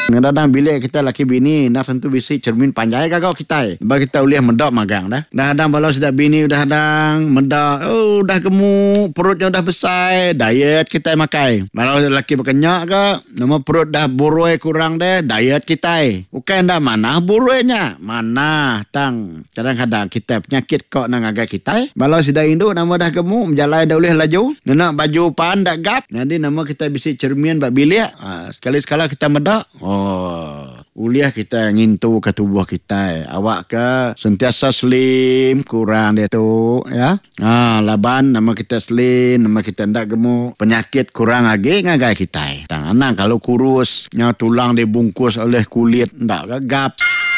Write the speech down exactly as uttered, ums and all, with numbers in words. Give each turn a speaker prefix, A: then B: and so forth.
A: Kadang-kadang bila kita laki bini nak tentu bisi cermin panjai kagau kita. Bagi kita boleh mendak magang dah. Dah kadang balau sudah bini udah kadang mendak, oh dah gemuk, perutnya dah besar, diet kita makai. Balau laki berkenyak ke, nama perut dah boroi kurang dah, diet kita. Bukan dah mana boroinya, mana tang. Kadang-kadang kita penyakit kok nang agak kita. Balau sudah induk nama dah gemuk, menjalai dah boleh laju. Nak baju pan dah gap. Jadi nama kita bisi cermin bak bilik. Ha, sekali-sekala kita mendak. Oh, uliah kita ngintu ke tubuh kita. Awak ke sentiasa slim, kurang dia tu, ya. Ah, laban nama kita slim, nama kita ndak gemuk, penyakit kurang lagi ngagai kita. Tang anak kalau kurus, nya tulang dibungkus oleh kulit ndak gagap.